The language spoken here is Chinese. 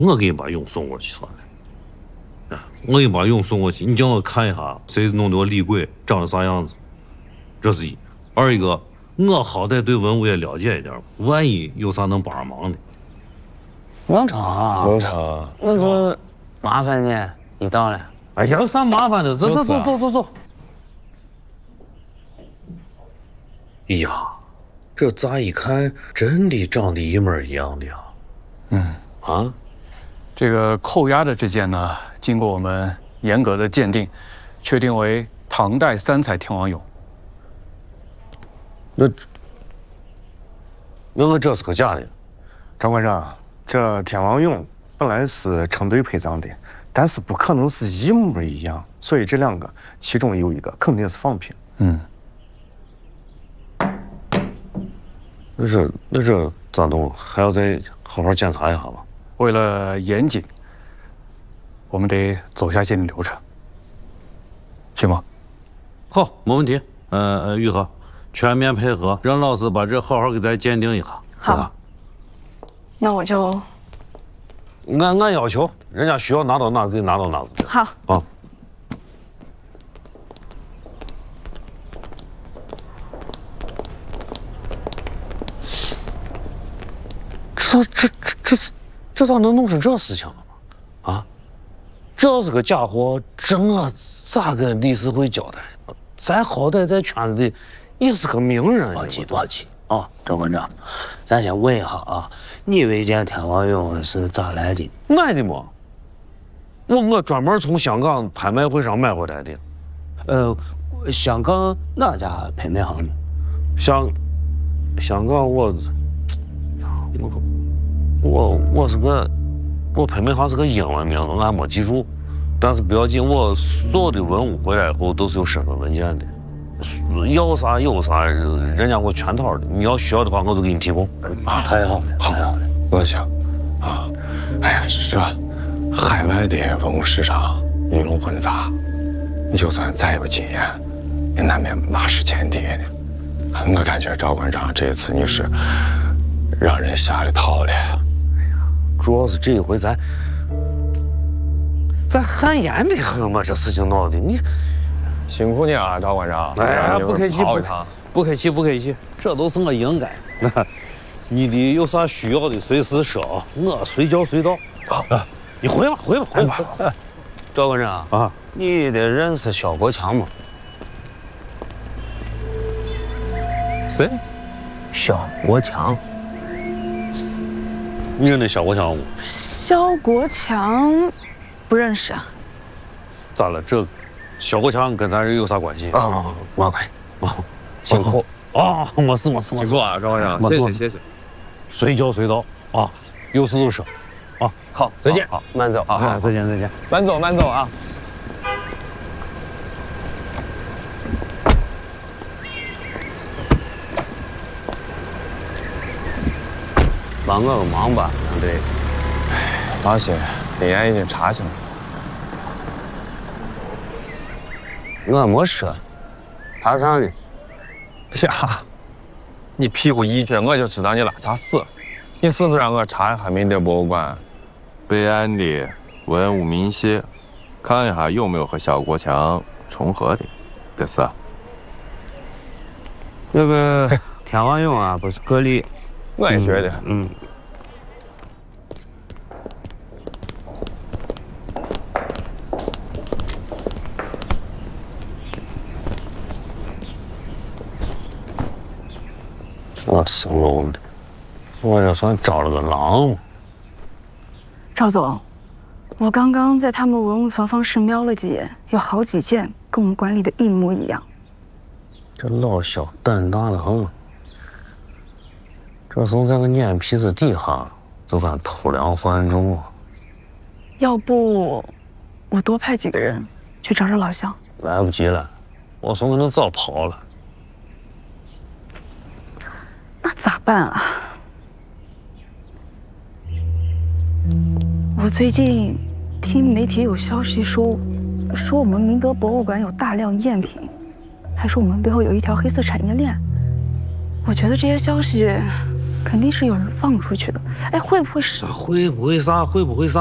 我给你把俑送过去算了。我给你把俑送过去，你叫我看一下谁弄的我厉鬼长得啥样子，这是一。二一个，我好歹对文物也了解一点，万一有啥能帮上忙的。 能成啊， 能成。 那个麻烦你到了。 哎呀，有啥麻烦的？走。哎呀，这乍一看真的长得一模一样的呀。啊， 这个扣押的这件呢，经过我们严格的鉴定，确定为唐代三彩天王俑。 那这是个假的。 张馆长，这天王俑本来是成对陪葬的，但是不可能是一模一样，所以这两个其中有一个肯定是仿品。 那这咋弄？还要再好好检查一下吧。 为了严谨，我们得走下鉴定流程，行吗？ 好，没问题。玉和，全面配合，让老师把这好好给咱鉴定一下。 好，那我就按要求，人家需要拿到哪给拿到哪。 好。 好。这咋能弄成这事情了吗？啊，这要是个假货，这我咋跟理事会交代？咱好歹在圈子里也是个名人。 别急啊，张馆长，咱先问一下啊，你这件天王俑是咋来的？ 买的嘛，我专门从香港拍卖会上买回来的。 香港哪家拍卖行呢？ 香港我拍卖行是个英文名字，俺没记住，但是不要紧，我所有的文物回来以后都是有身份文件的，要啥有啥，人家给我全套的。你要需要的话，我都给你提供。 太好了，太好了， 我想啊，哎呀，这海外的文物市场鱼龙混杂，你就算再有经验，也难免马失前蹄的。我感觉赵馆长这次你是让人下了套了。 主要是这一回咱汗颜的很嘛，这事情闹的你辛苦你了，赵馆长。 哎呀，不客气，不客气，这都是我应该。你的有啥需要的随时说，我随叫随到。好，你回吧。 赵馆长啊，你得认识小国强吗？ 谁？ 小国强。 你认得小国强吗？ 肖国强不认识啊。 咋了？这小国强跟咱有啥关系？ 没关系。辛苦啊，没事。 辛苦啊，赵馆长，谢谢。 随叫随到啊，有事就说。啊， 好， 再见。 好，慢走。 好，再见。 慢走啊。 帮我个忙吧，杨队。 放心，李岩已经查清了。 我没说，怕啥呢？ 呀，你屁股一撅，我就知道你拉啥屎。你是不是让我查一下明德博物馆备案的文物明细，看一下有没有和小国强重合的？这是。 那个天王俑啊，不是个例。 我也觉得， 我生漏的，我这算招了个狼。 赵总，我刚刚在他们文物存放室瞄了几眼，有好几件跟我们管理的一模一样。 这老小胆大的很。这从这个眼皮子底下就敢偷梁换柱。 要不我多派几个人去找找老乡？ 来不及了，我孙子都早跑了。 那咋办啊？我最近听媒体有消息说我们明德博物馆有大量赝品，还说我们背后有一条黑色产业链。我觉得这些消息肯定是有人放出去的。哎，会不会是？ 会不会啥？会不会啥？